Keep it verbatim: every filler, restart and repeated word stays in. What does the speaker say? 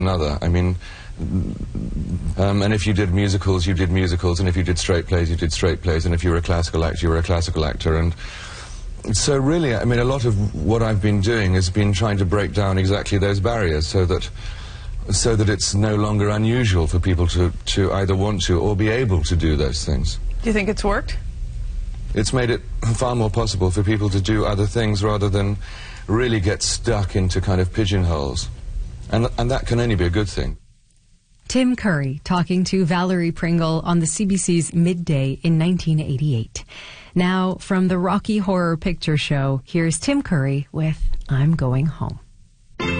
another. I mean, um, and if you did musicals, you did musicals, and if you did straight plays, you did straight plays, and if you were a classical actor, you were a classical actor. And so really, I mean, a lot of what I've been doing has been trying to break down exactly those barriers so that so that it's no longer unusual for people to, to either want to or be able to do those things. Do you think it's worked? It's made it far more possible for people to do other things rather than really get stuck into kind of pigeonholes. And, and that can only be a good thing. Tim Curry talking to Valerie Pringle on the C B C's Midday in nineteen eighty-eight. Now, from the Rocky Horror Picture Show, here's Tim Curry with I'm Going Home.